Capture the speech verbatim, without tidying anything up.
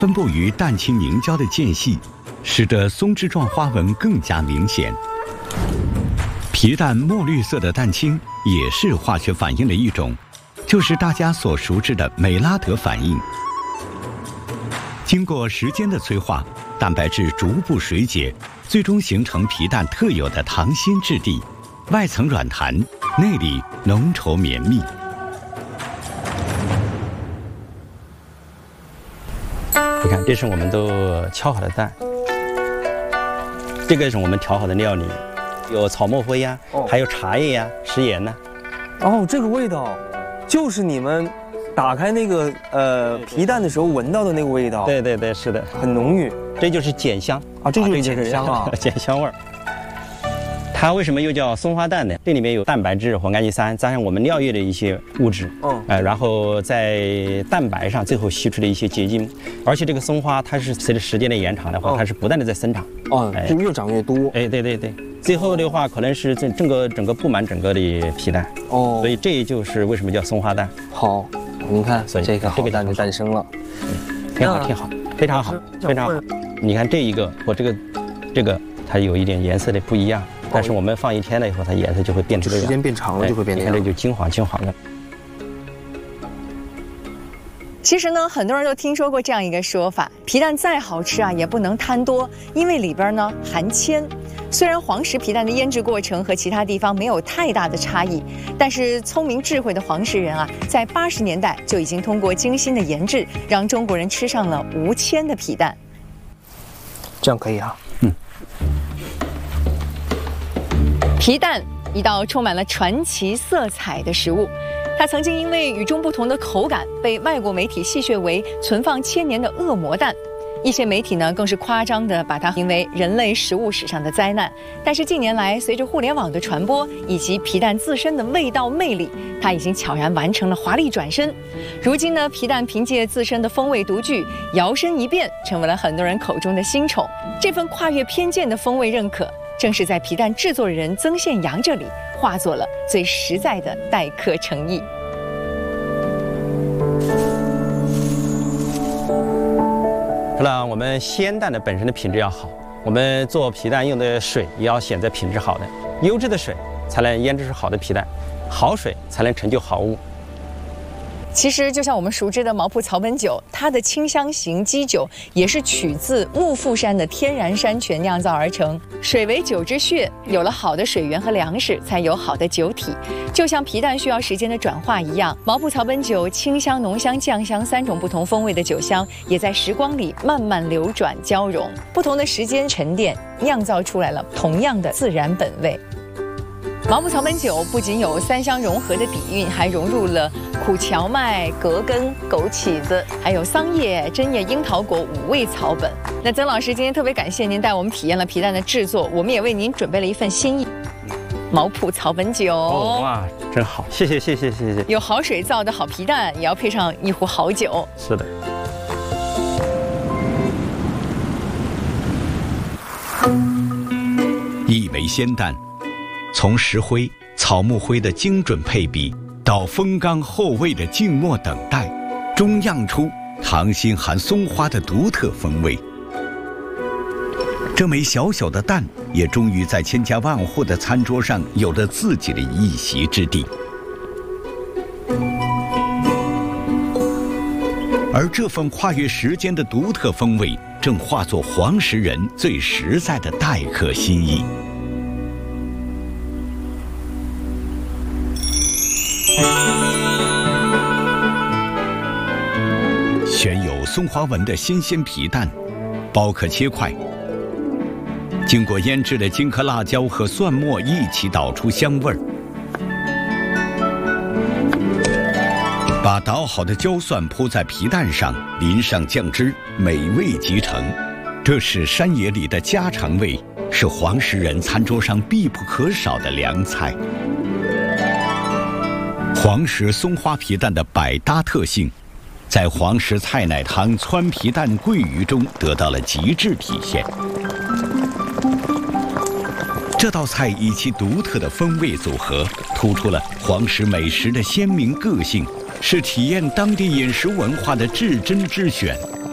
分布于蛋清凝胶的间隙，使得松枝状花纹更加明显。皮蛋墨绿色的蛋清也是化学反应的一种，就是大家所熟知的美拉德反应。经过时间的催化，蛋白质逐步水解，最终形成皮蛋特有的溏心质地，外层软弹，内里浓稠绵密。 你看，这是我们都敲好的蛋，这个是我们调好的料理，有草木灰呀、啊，哦、还有茶叶呀、啊、食盐呢、 啊。哦，这个味道，就是你们打开那个呃皮蛋的时候闻到的那个味道。 对对对，是的， 很浓郁。 这就是碱香啊，这就是碱香啊， 碱香味儿。它为什么又叫松花蛋呢？这里面有蛋白质、混氨基酸，加上我们尿液的一些物质，嗯，呃，然后在蛋白上最后吸出了一些结晶，而且这个松花它是随着时间的延长的话，它是不断的在生长， 哦，就越长越多。 哎，对对对，最后的话可能是整整个整个布满整个的皮蛋，哦，所以这就是为什么叫松花蛋。 好，您看，所以这个好蛋就诞生了， 嗯，挺好，挺好，非常好，非常好。你看这一个和这个，这个它有一点颜色的不一样。但是我们放一天了以后，它颜色就会变这个样。 时间变长了就会变这样。 你看这就金黄金黄的。 其实呢，很多人都听说过这样一个说法：皮蛋再好吃啊，也不能贪多，因为里边呢含铅。虽然黄石皮蛋的腌制过程和其他地方没有太大的差异，但是聪明智慧的黄石人啊，在八十年代就已经通过精心的研制，让中国人吃上了无铅的皮蛋。 这样可以啊。 嗯。 皮蛋，一道充满了传奇色彩的食物，它曾经因为与众不同的口感，被外国媒体戏谑为存放千年的恶魔蛋。一些媒体呢，更是夸张地把它评为人类食物史上的灾难。但是近年来，随着互联网的传播以及皮蛋自身的味道魅力，它已经悄然完成了华丽转身。如今呢，皮蛋凭借自身的风味独具，摇身一变成为了很多人口中的新宠。这份跨越偏见的风味认可，正是在皮蛋制作人曾宪阳这里化作了最实在的待客诚意。 除了我们鲜蛋的本身的品质要好，我们做皮蛋用的水也要选择品质好的，优质的水才能腌制出好的皮蛋，好水才能成就好物。 其实就像我们熟知的毛铺草本酒，它的清香型基酒也是取自幕阜山的天然山泉酿造而成。水为酒之血，有了好的水源和粮食，才有好的酒体。就像皮蛋需要时间的转化一样，毛铺草本酒清香、浓香、酱香三种不同风味的酒香，也在时光里慢慢流转交融。不同的时间沉淀，酿造出来了同样的自然本味。毛铺草本酒不仅有三香融合的底蕴，还融入了苦荞麦、葛根、枸杞子，还有桑叶、针叶、樱桃果五味草本。那曾老师今天特别感谢您带我们体验了皮蛋的制作，我们也为您准备了一份心意——毛铺草本酒。 哦，哇，真好，谢谢谢谢谢谢。 有好水造的好皮蛋，也要配上一壶好酒。 是的。 一枚鲜蛋，从石灰、草木灰的精准配比，到风干后味的静默等待，终酿出溏心含松花的独特风味。这枚小小的蛋，也终于在千家万户的餐桌上有了自己的一席之地。而这份跨越时间的独特风味，正化作黄石人最实在的待客心意。选有松花纹的新鲜皮蛋，剥壳切块，经过腌制的金颗辣椒和蒜末一起捣出香味儿。把捣好的椒蒜铺在皮蛋上，淋上酱汁，美味即成。这是山野里的家常味，是黄石人餐桌上必不可少的凉菜。黄石松花皮蛋的百搭特性，在黄石菜奶汤汆皮蛋桂鱼中得到了极致体现。这道菜以其独特的风味组合，突出了黄石美食的鲜明个性，是体验当地饮食文化的至真之选。